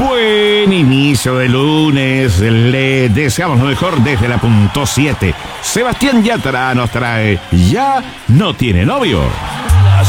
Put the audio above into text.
Buen inicio de lunes, le deseamos lo mejor desde la punto 7. Sebastián Yatra nos trae Ya no tiene novio.